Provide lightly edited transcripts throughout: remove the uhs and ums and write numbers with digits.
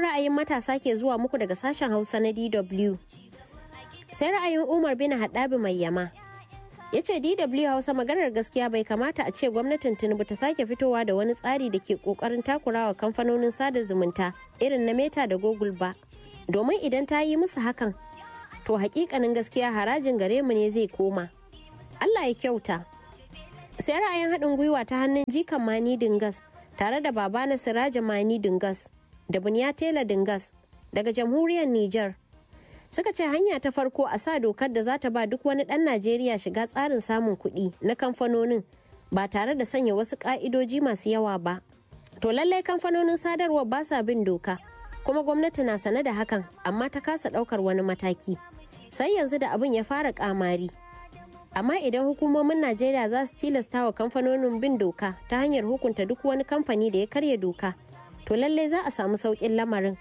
ra'ayin matasa ke zuwa muku daga sashen Hausa na DW. Sai ra'ayin Umar bin Haddabi mai yama. Ya ce DW Hausa maganar gaskiya bai kamata a ce gwamnatin Tinubu ta sake fitowa da wani tsari da ke kokarin takurawa kamfanonin sada zumunta irin na Meta da Google ba. Domin idan ta yi musu hakan, to hakikanin gaskiya harajin gare mu ne zai koma. Allah ya kyauta. Sai ra'ayin haɗin gwiwa ta hannun jikan Mani Dingas tare da baba na Siraja Mani Dingas da Buniya Tela Dingas daga jamhuriyar Nijar. Suka ce hanya ta farko a sa dokar da za ta ba duk wani ɗan Najeriya shiga tsarin samun kuɗi na kamfanonin ba tare da sanya wasu ƙa'idoji masu yawa ba. To lallai kamfanonin sadarwar ba sa bin doka, kuma gwamnati na sane da hakan amma ta kasa ɗaukar wani mataki. Sai yanzu da abin ya fara ƙamari. Amma idan hukumomin Najeriya za su tilasta wa kamfanonin bin doka ta hanyar hukunta duk wani kamfani da ya karya doka, to lallai za a samu sauƙin lamarin.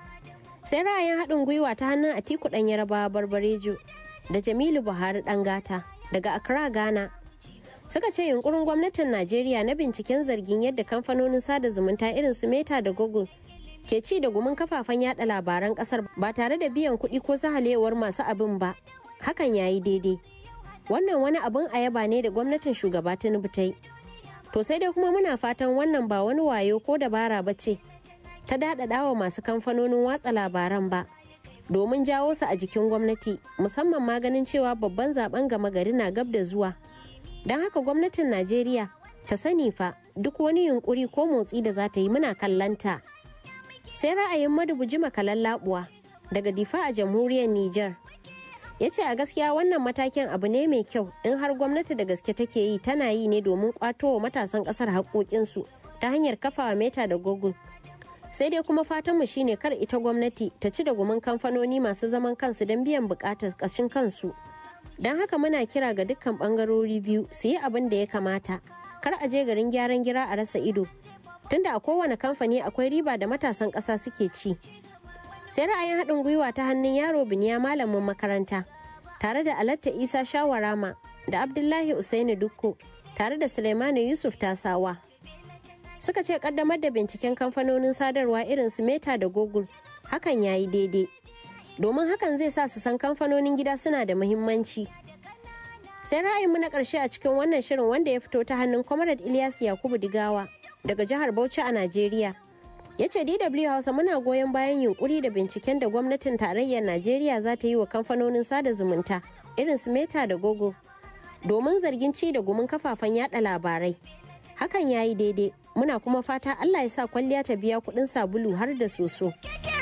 Sai ra'ayin haɗin gwiwa ta hannun Atiku ɗan Yarabawa Barbarejo da Jamilu Buhari ɗan gata daga Accra, Ghana. Suka ce yunkurin gwamnatin Najeriya na binciken zargin yadda kamfanonin sada zumunta irin su Meta da Google ke ci da gumin kafafen yada labaran ƙasar ba tare da biyan kuɗi ko sahalewar masu abin ba. Hakan ya yi daidai. Wannan wani abin ayaba ne da gwamnatin shugaba Tinubu ta yi. To sai dai kuma muna fatan wannan ba wani wayo ko dabara ba ce ta daɗaɗa wa masu kamfanonin watsa labaran ba, domin jawo su a jikin gwamnati, musamman maganin cewa babban zaben gama gari na gab da zuwa. Don haka gwamnatin Najeriya ta sani fa duk wani yunkuri ko motsi da za ta yi muna kallanta. Sai ra'ayin Madubuji Makalan Labuwa daga Difa a jamhuriyar Nijar. Ya ce a gaskiya wannan matakin abu ne mai kyau in har gwamnati da gaske take yi tana yi ne domin kwato wa matasan ƙasar haƙoƙinsu ta hanyar kafawa Meta da Google. Sai dai kuma fatanmu shine kar ita gwamnati ta ci da gumin kamfanoni masu zaman kansu don biyan bukatar ƙashin kansu. Don haka muna kira ga dukkan ɓangarori biyu su yi abin da ya kamata, kar a je garin gyaran gira a rasa ido, tunda a kowane kamfani akwai riba da matasan ƙasa suke ci. Sai ra'ayin haɗin gwiwa ta hannun yaro Biniya malamin makaranta tare da Alatta Isa Shawarama da Abdullahi Usaini Dukko tare da Suleimanu Yusuf Tasawa. Suka ce kaddamar da binciken kamfanonin sadarwa irin su Meta da Google hakan ya yi daidai, domin hakan zai sa su san kamfanonin gida suna da muhimmanci. Sai ra'ayinmu na ƙarshe a cikin wannan shirin wanda ya fito ta hannun Comrade Ilyas Yakubu Digawa daga jihar Bauchi a Najeriya. Ya ce DW Hausa muna goyon bayan yunkuri da binciken da gwamnatin tarayyar Najeriya za ta yi wa kamfanonin sada zumunta irin su Meta da Google domin zargin ci da gumin kafafen yada labarai. Hakan ya yi daidai. Muna kuma fata Allah ya sa kwalliya ta biya kuɗin sabulu har da soso.